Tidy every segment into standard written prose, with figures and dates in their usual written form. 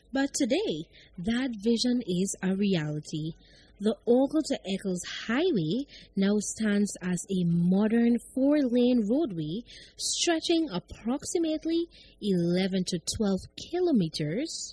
But today, that vision is a reality. The Ogle to Eccles Highway now stands as a modern four-lane roadway stretching approximately 11 to 12 kilometers.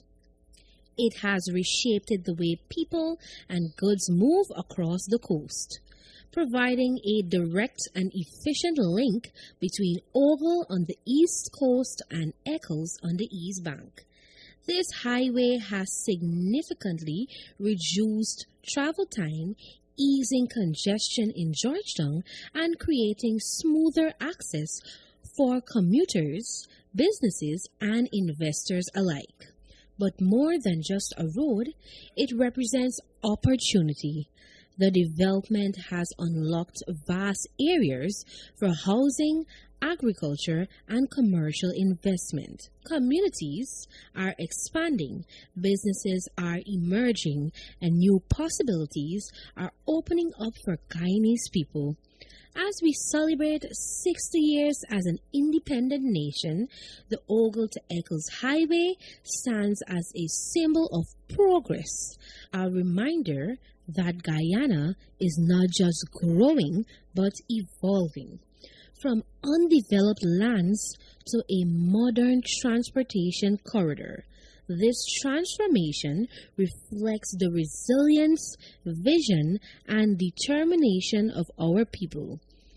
It has reshaped the way people and goods move across the coast, providing a direct and efficient link between Ogle on the east coast and Eccles on the east bank. This highway has significantly reduced travel time, easing congestion in Georgetown and creating smoother access for commuters, businesses, and investors alike. But more than just a road, it represents opportunity. The development has unlocked vast areas for housing, agriculture, and commercial investment. Communities are expanding, businesses are emerging, and new possibilities are opening up for Guyanese people. As we celebrate 60 years as an independent nation, the Ogle to Eccles Highway stands as a symbol of progress, a reminder that Guyana is not just growing but evolving. From undeveloped lands to a modern transportation corridor, this transformation reflects the resilience, vision, and determination of our people.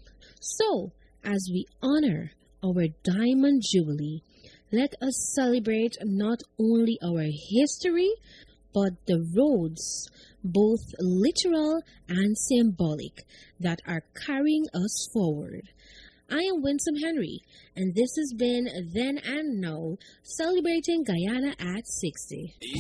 So, as we honor our Diamond Jubilee, let us celebrate not only our history, but the roads, both literal and symbolic, that are carrying us forward. I am Winsome Henry, and this has been Then and Now, celebrating Guyana at 60.